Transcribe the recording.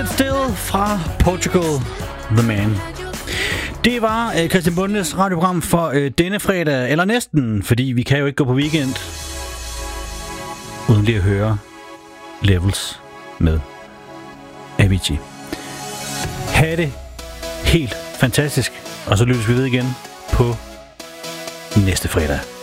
It Still fra Portugal The Man. Det var Christian Bondes radioprogram for denne fredag, eller næsten, fordi vi kan jo ikke gå på weekend uden lige at høre Levels med Avicii. Ha' det helt fantastisk, og så lyttes vi ved igen på næste fredag.